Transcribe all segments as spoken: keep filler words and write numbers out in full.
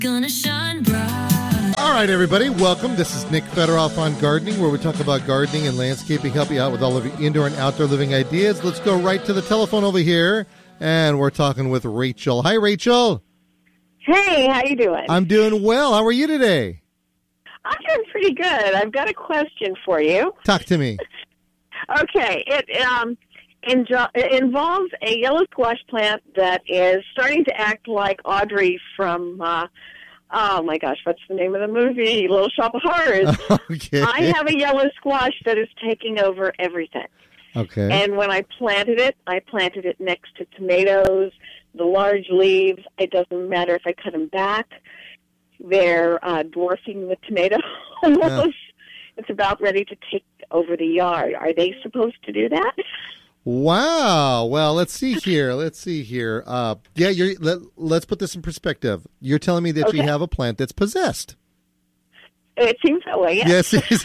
Gonna shine bright. All right, everybody, welcome. This is Nick Federoff on Gardening, where we talk about gardening and landscaping, help you out with all of your indoor and outdoor living ideas. Let's go right to the telephone over here, and we're talking with Rachel. Hi, Rachel. Hey, how you doing? I'm doing well. How are you today? I'm doing pretty good. I've got a question for you. Talk to me. Okay, it um injo- it involves a yellow squash plant that is starting to act like Audrey from, uh, oh my gosh, what's the name of the movie? Little Shop of Horrors. Okay. I have a yellow squash that is taking over everything. Okay. And when I planted it, I planted it next to tomatoes, the large leaves. It doesn't matter if I cut them back. They're uh, dwarfing the tomato almost. Yeah. It's about ready to take over the yard. Are they supposed to do that? Wow. Well, let's see here. Let's see here. Uh, yeah, you're, let, let's put this in perspective. You're telling me that Okay. you have a plant that's possessed. It seems that way, yes. Yes.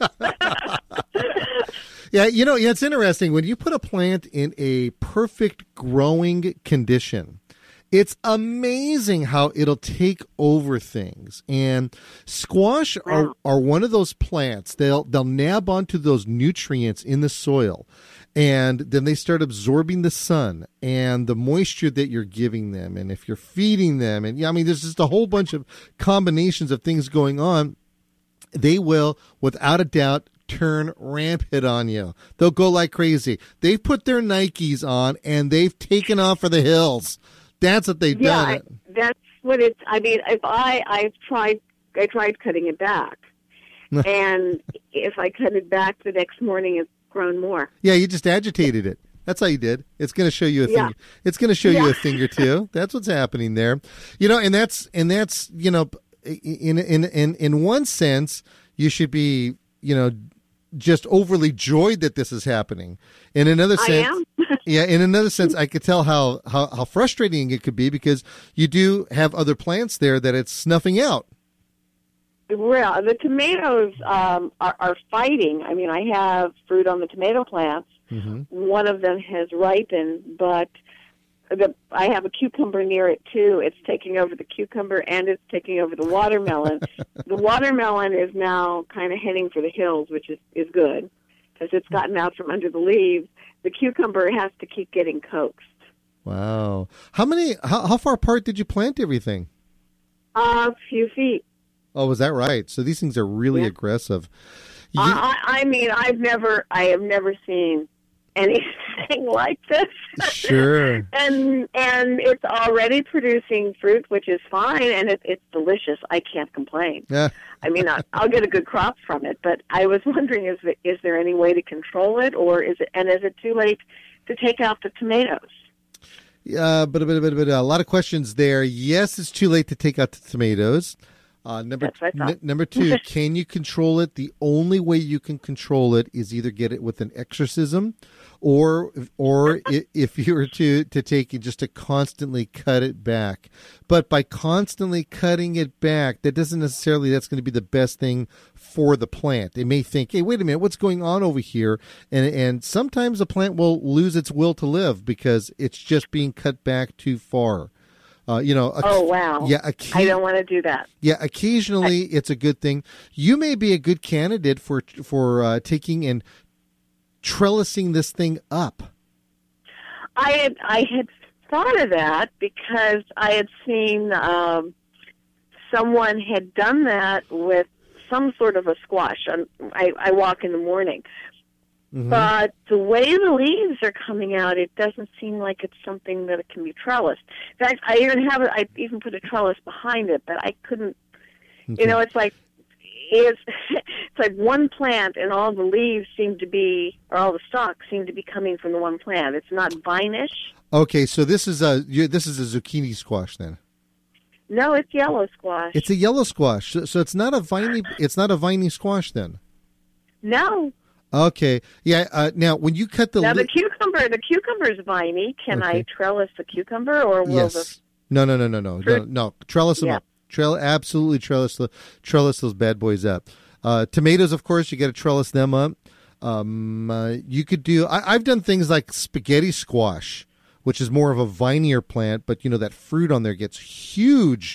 Yeah, you know, yeah, it's interesting. When you put a plant in a perfect growing condition, it's amazing how it'll take over things. And squash are, Wow. are one of those plants. They'll they'll nab onto those nutrients in the soil, and then they start absorbing the sun and the moisture that you're giving them. And if you're feeding them, and yeah, I mean, there's just a whole bunch of combinations of things going on. They will, without a doubt, turn rampant on you. They'll go like crazy. They've put their Nikes on and they've taken off for the hills. That's what they've Yeah, done. I, that's what it's. I mean, if I I've tried I tried cutting it back, and if I cut it back the next morning, it's grown more. Yeah, you just agitated it. That's how you did. It's going to show you a thing. Yeah. It's going to show you Yeah. a thing or two. That's what's happening there. You know, and that's and that's you know, in in in in one sense, you should be you know just overly joyed that this is happening. In another I sense, am. yeah, in another sense, I could tell how, how how frustrating it could be because you do have other plants there that it's snuffing out. Well, the tomatoes um, are, are fighting. I mean, I have fruit on the tomato plants. Mm-hmm. One of them has ripened, but the, I have a cucumber near it too. It's taking over the cucumber and it's taking over the watermelon. The watermelon is now kind of heading for the hills, which is, is good because it's gotten out from under the leaves. The cucumber has to keep getting coaxed. Wow. How many? How, how far apart did you plant everything? A few feet. Oh, was that right? So these things are really Yeah. aggressive. You- I, I I mean, I've never, I have never seen anything like this. Sure. and and it's already producing fruit, which is fine, and it, it's delicious. I can't complain. Yeah. I mean, I, I'll get a good crop from it, but I was wondering, is there, is there any way to control it, or is it, and is it too late to take out the tomatoes? Uh, but, but, but, but a lot of questions there. Yes, it's too late to take out the tomatoes. Uh, number That's what I thought. n- number two, can you control it? The only way you can control it is either get it with an exorcism, or or i- if you were to to take it just to constantly cut it back. But by constantly cutting it back, that doesn't necessarily that's going to be the best thing for the plant. It may think, hey, wait a minute, what's going on over here? And and sometimes a plant will lose its will to live because it's just being cut back too far. Uh, you know. a- Oh, wow. Yeah. I occa- don't want to do that. yeah, occasionally it's a good thing. You may be a good candidate for for uh, taking and trellising this thing up. I had I had thought of that because I had seen um, someone had done that with some sort of a squash. I'm, I, I walk in the morning, Mhm. but the way the leaves are coming out, it doesn't seem like it's something that it can be trellised. In fact, I even have it. I even put a trellis behind it, but I couldn't. Okay. You know, it's like it's it's like one plant, and all the leaves seem to be, or all the stalks seem to be coming from the one plant. It's not vine-ish. Okay, so this is a you, this is a zucchini squash then. No, it's yellow squash. It's a yellow squash, so, so it's not a viney. It's not a viney squash then. no. Okay, yeah. Uh, now, when you cut the Now li- the cucumber, the cucumber's viney. Can Okay. I trellis the cucumber, or will yes, the no, no, no, no, no, no, fruit- no. Trellis them Yeah. up. Trell absolutely trellis the trellis those bad boys up. Uh, tomatoes, of course, you got to trellis them up. Um, uh, you could do. I, I've done things like spaghetti squash, which is more of a vinier plant, but you know that fruit on there gets huge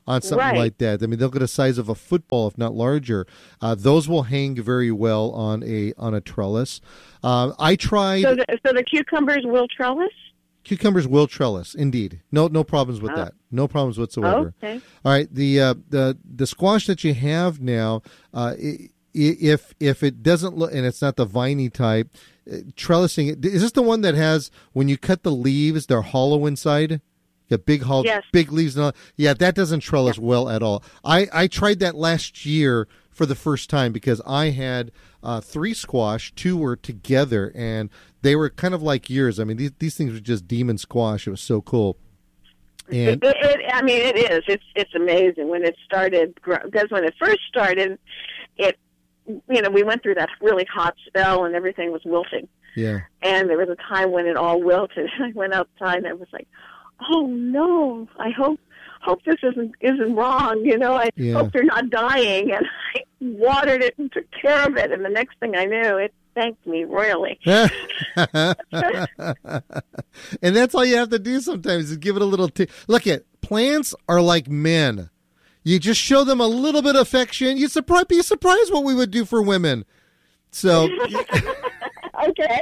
on something Right. like that. I mean, they'll get a size of a football, if not larger. Uh, those will hang very well on a on a trellis. Uh, I tried So the, so the cucumbers will trellis? cucumbers will trellis, indeed. No no problems with Oh. that. No problems whatsoever. Okay. All right, the uh, the the squash that you have now, uh, i- i- if if it doesn't look, and it's not the viney type, uh, trellising it. Is this the one that has when you cut the leaves, they're hollow inside? Got big hollow, Yes. big leaves and all. Yeah, that doesn't trellis well at all. I I tried that last year for the first time because I had uh, three squash, two were together, and they were kind of like yours. I mean, these these things were just demon squash. It was so cool. And It, it, I mean, it is. It's it's amazing when it started. Because when it first started, it, you know, we went through that really hot spell and everything was wilting. yeah, And there was a time when it all wilted. I went outside and I was like, "Oh no! I hope hope this isn't isn't wrong. You know, I Yeah. hope they're not dying." And I watered it and took care of it. And the next thing I knew, it thanked me royally. and that's all you have to do sometimes is give it a little t- look at plants are like men. You just show them a little bit of affection. You surprise be surprised what we would do for women. So Okay.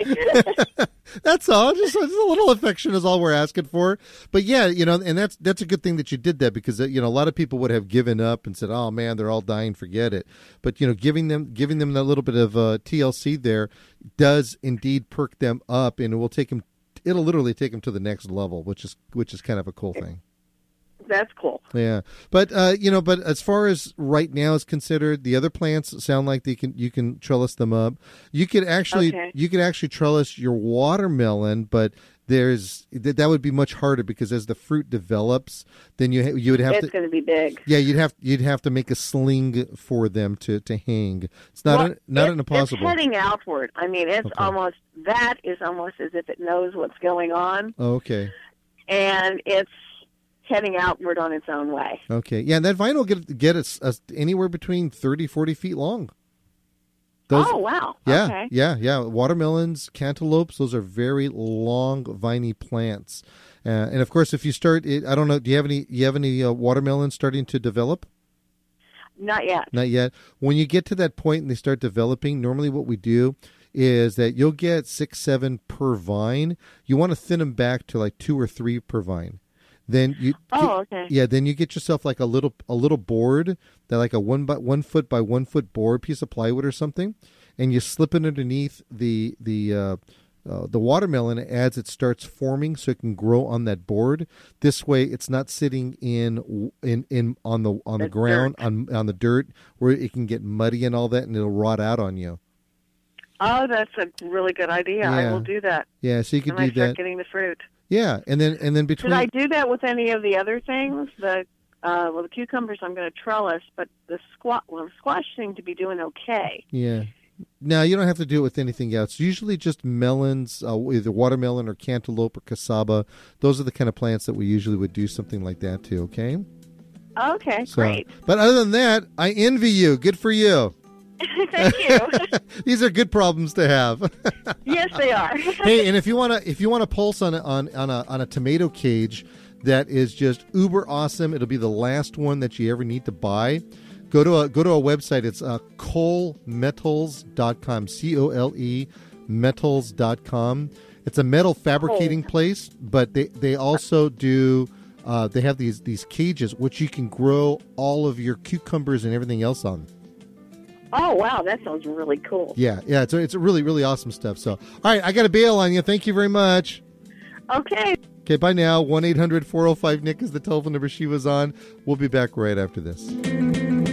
that's all. Just, just a little affection is all we're asking for. But yeah, you know, and that's that's a good thing that you did that because uh, you know a lot of people would have given up and said, "Oh man, they're all dying, forget it." But you know, giving them giving them that little bit of uh, T L C there does indeed perk them up, and it will take them. It'll literally take them to the next level, which is which is kind of a cool thing. That's cool. Yeah, but uh, you know, but as far as right now is considered, the other plants sound like they can you can trellis them up. You could actually Okay. you could actually trellis your watermelon, but there's that that would be much harder because as the fruit develops, then you ha- you would have It's to going to be big. yeah you'd have you'd have to make a sling for them to, to hang. It's not Well, a, not it- an impossible. It's heading outward. I mean, it's Okay. almost, that is almost as if it knows what's going on, Oh, okay. and it's heading outward on its own way. Okay. Yeah, and that vine will get get us us anywhere between thirty, forty feet long. Those, oh, wow. Yeah, Okay. yeah, yeah. Watermelons, cantaloupes, those are very long, viney plants. Uh, and of course, if you start, it, I don't know, do you have any? You have any uh, watermelons starting to develop? Not yet. Not yet. When you get to that point and they start developing, normally what we do is that you'll get six, seven per vine. You want to thin them back to like two or three per vine. Then you, Oh, okay. yeah, then you get yourself like a little a little board that like a one by one foot by one foot board piece of plywood or something, and you slip it underneath the the uh, uh, the watermelon as it starts forming, so it can grow on that board. This way, it's not sitting in in in on the on the The ground on on the dirt where it can get muddy and all that, and it'll rot out on you. Oh, that's a really good idea. I Yeah. will do that Yeah, so you could when I do start that. getting the fruit. Yeah, and then and then Should between I do that with any of the other things? The uh, well, the cucumbers I'm going to trellis, but the squash, well, the squash seem to be doing okay. yeah. Now you don't have to do it with anything else. Usually just melons, uh, either watermelon or cantaloupe or cassava. Those are the kind of plants that we usually would do something like that to. Okay. Okay, So, great. but other than that, I envy you. Good for you. Thank you. These are good problems to have. Yes, they are. Hey, and if you want to, if you want to pulse on a, on on a on a tomato cage that is just uber awesome, it'll be the last one that you ever need to buy. Go to a go to a website. It's uh, cole metals dot com. C O L E metals dot com. It's a metal fabricating place, but they they also do. Uh, they have these these cages which you can grow all of your cucumbers and everything else on. Oh, wow, that sounds really cool. Yeah, yeah, it's it's really really awesome stuff. So, all right, I got to bail on you. Thank you very much. Okay. Okay, bye now. one eight hundred four oh five Nick is the telephone number she was on. We'll be back right after this.